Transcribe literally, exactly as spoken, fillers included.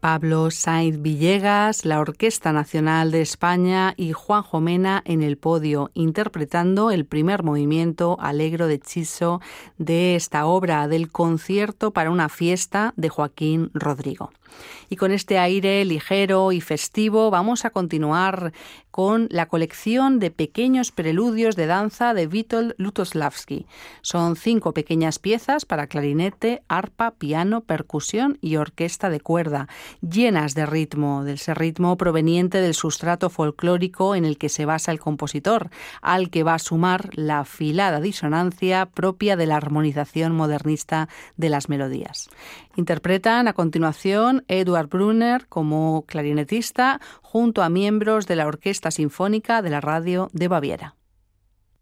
Pablo Sainz Villegas, la Orquesta Nacional de España y Juanjo Mena en el podio, interpretando el primer movimiento Allegro deciso de esta obra del concierto para una fiesta de Joaquín Rodrigo. Y con este aire ligero y festivo vamos a continuar con la colección de pequeños preludios de danza de Witold Lutosławski. Son cinco pequeñas piezas para clarinete, arpa, piano, percusión y orquesta de cuerda, llenas de ritmo, de ese ritmo proveniente del sustrato folclórico en el que se basa el compositor, al que va a sumar la afilada disonancia propia de la armonización modernista de las melodías. Interpretan a continuación Eduard Brunner como clarinetista junto a miembros de la Orquesta Sinfónica de la Radio de Baviera.